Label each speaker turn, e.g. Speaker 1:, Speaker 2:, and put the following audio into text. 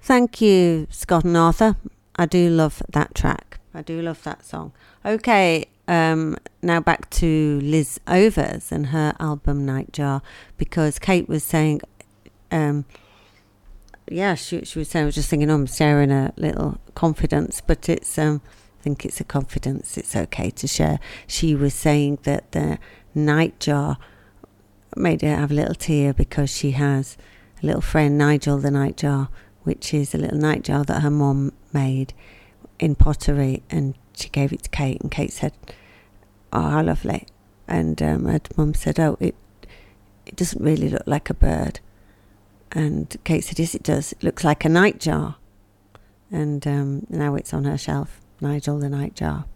Speaker 1: Thank you, Scott and Arthur. I do love that track. I do love that song. Okay, now back to Liz Overs and her album Nightjar, because Kate was saying, she was saying, I was just thinking, I'm sharing a little confidence, but it's, I think it's a confidence. It's okay to share. She was saying that the Nightjar made her have a little tear because she has a little friend, Nigel the Nightjar, which is a little nightjar that her mum made in pottery, and she gave it to Kate, and Kate said, "Oh, how lovely." And her mum said, "Oh, it doesn't really look like a bird." And Kate said, "Yes, it does. It looks like a nightjar." And now it's on her shelf, Nigel the Nightjar.